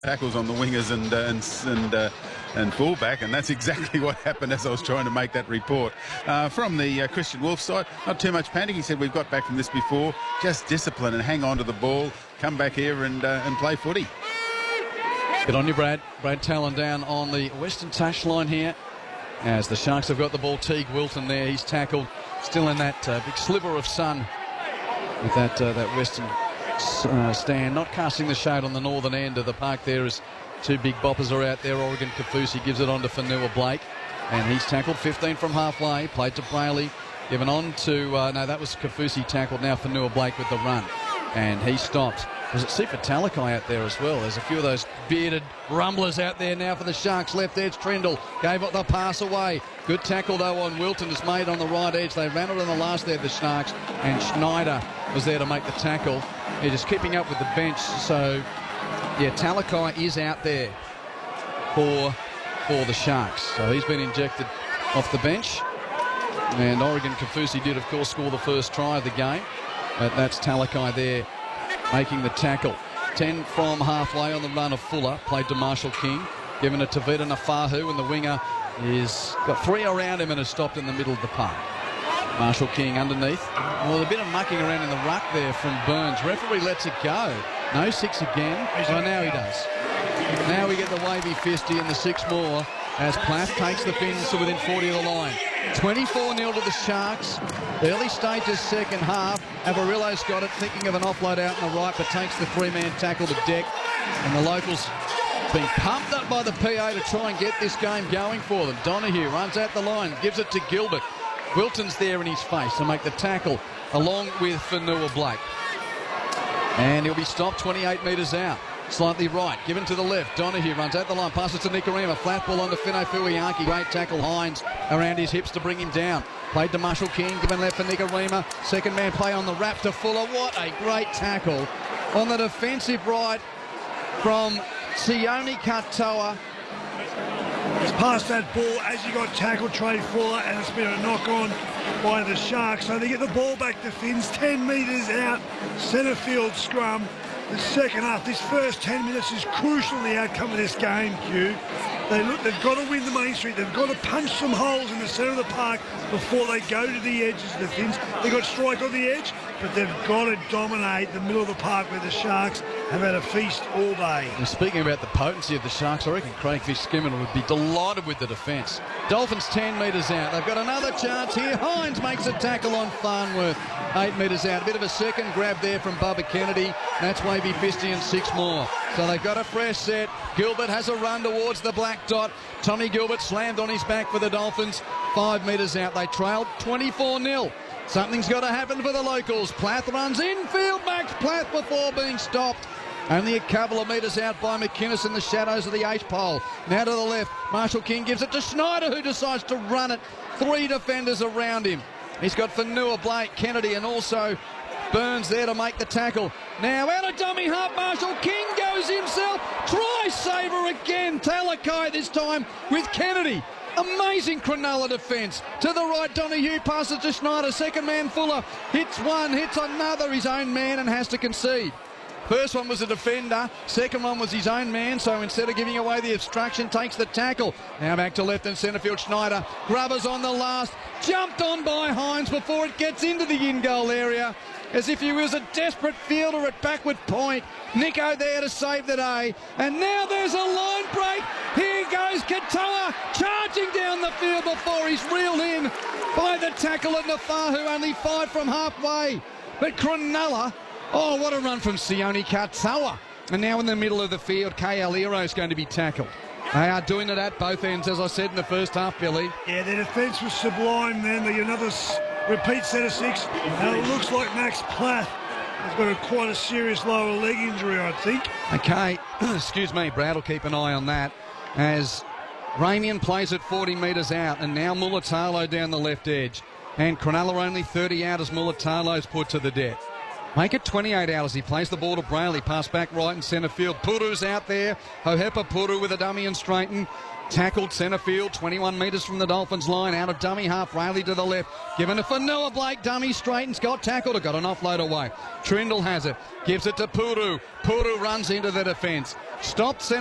tackles on the wingers and fullback, and that's exactly what happened as I was trying to make that report. From the Christian Wolf side, not too much panic. He said, we've got back from this before, just discipline and hang on to the ball, come back here and play footy. Good on you, Brad. Brad Talon down on the western touchline here as the Sharks have got the ball. Teague Wilton there, he's tackled, still in that big sliver of sun with that western stand, not casting the shade on the northern end of the park there as two big boppers are out there. Oregon Kaufusi gives it on to Fanua Blake, and he's tackled 15 from halfway, played to Brayley, given on to, no, that was Kaufusi tackled, now Fanua Blake with the run, and he stopped. Was it Sifa Talakai out there as well? There's a few of those bearded rumblers out there now for the Sharks. Left edge, Trindle gave the pass away. Good tackle though on Wilton is made on the right edge. They ran it on the last there, the Sharks, and Schneider was there to make the tackle. They're just keeping up with the bench. So, yeah, Talakai is out there for the Sharks. So he's been injected off the bench. And Oregon Kaufusi did, of course, score the first try of the game. But that's Talakai there making the tackle. 10 from halfway on the run of Fuller. Played to Marshall King. Given it to Vita Nafahu, and the winger is got three around him and has stopped in the middle of the park. Marshall King underneath. Well, a bit of mucking around in the ruck there from Burns. Referee lets it go. No six again. Oh, now he does. Now we get the wavy fisty and the six more as Plath takes the Finns to within 40 of the line. 24-0 to the Sharks. Early stages second half. Avarillo's got it, thinking of an offload out on the right, but takes the three-man tackle to deck. And the locals being pumped up by the PA to try and get this game going for them. Donahue runs out the line, gives it to Gilbert. Wilton's there in his face to make the tackle along with Fanua Blake. And he'll be stopped 28 metres out. Slightly right, given to the left. Donahue runs out the line, passes to Nikorima. Flat ball on to Fino Fuiaki. Great tackle, Hines around his hips to bring him down. Played to Marshall King, given left for Nikorima. Second man play on the wrap to Fuller. What a great tackle on the defensive right from Sione Katoa. He's passed that ball as he got tackled, Trey Fuller, and it's been a knock-on by the Sharks. So they get the ball back to Finns, 10 metres out, centre field scrum. The second half, this first 10 minutes is crucial in the outcome of this game, Q. They've got to win the main street. They've got to punch some holes in the centre of the park before they go to the edges of the Finns. They've got strike on the edge, but they've got to dominate the middle of the park where the Sharks have had a feast all day. And speaking about the potency of the Sharks, I reckon Craig Fitzgibbon would be delighted with the defence. Dolphins 10 metres out. They've got another chance here. Hines makes a tackle on Farnworth. 8 metres out. A bit of a second grab there from Bubba Kennedy. That's Wavy Fisty and six more. So they've got a fresh set. Gilbert has a run towards the black dot. Tommy Gilbert slammed on his back for the Dolphins. 5 metres out. They trailed 24-0. Something's got to happen for the locals. Plath runs infield. Max Plath before being stopped. Only a couple of metres out by McInnes in the shadows of the H-pole. Now to the left. Marshall King gives it to Schneider, who decides to run it. 3 defenders around him. He's got Fanua Blake, Kennedy, and also Burns there to make the tackle. Now out of dummy half, Marshall King goes himself. Try saver again. Talakai this time with Kennedy. Amazing Cronulla defence. To the right, Donahue passes to Schneider. Second man, Fuller. Hits one, hits another, his own man, and has to concede. First one was a defender. Second one was his own man, so instead of giving away the obstruction, takes the tackle. Now back to left and centre field, Schneider. Grubbers on the last. Jumped on by Hines before it gets into the in-goal area, as if he was a desperate fielder at backward point. Nico there to save the day. And now there's a line break. Here goes Katoa charging down the field before he's reeled in by the tackle at Nafahu, only 5 from halfway. But Cronulla, oh, what a run from Sione Katoa. And now in the middle of the field, KL Hero is going to be tackled. They are doing it at both ends, as I said in the first half, Billy. Yeah, their defence was sublime then. They get another repeat set of 6. And it looks like Max Plath has got quite a serious lower leg injury, I think. Okay, excuse me, Brad will keep an eye on that as Ramian plays at 40 metres out, and now Mulatalo down the left edge. And Cronulla only 30 out as Mulatalo's put to the death. Make it 28 out as he plays the ball to Brayley. Pass back right in centre field. Puru's out there. Hohepa Puru with a dummy and straighten. Tackled centre field, 21 metres from the Dolphins line. Out of dummy half, Brayley to the left. Given to Fanua Blake, dummy straightens, got tackled, got an offload away. Trindle has it, gives it to Puru. Puru runs into the defence. Stopped centre.